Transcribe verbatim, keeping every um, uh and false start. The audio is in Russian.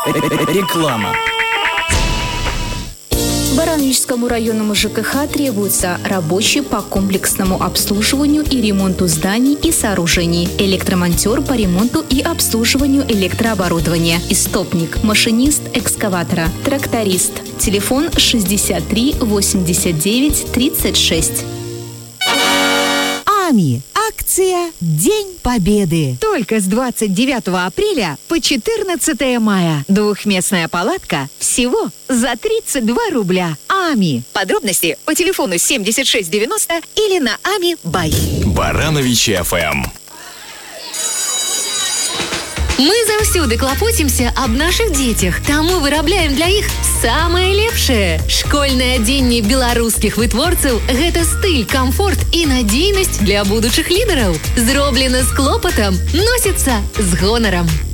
Реклама. Барановичскому районному ЖКХ требуется рабочий по комплексному обслуживанию и ремонту зданий и сооружений, электромонтер по ремонту и обслуживанию электрооборудования, истопник, машинист экскаватора, тракторист. Телефон шестьдесят три восемьдесят девять тридцать шесть. АМИ. Акция «День Победы». Только с двадцать девятого апреля по четырнадцатое мая. Двухместная палатка всего за тридцать два рубля. АМИ. Подробности по телефону семьдесят шесть девяносто или на ами бай. Барановичи эф эм. Мы заўсёды клапоцімся аб нашых дзецях, таму вырабляем для іх самае лепшае. Школьнае адзенне беларускіх вытворцаў – гэта стыль, камфорт і надзейнасць для будучых лідараў. Зроблена з клопатам, носіцца з гонарам.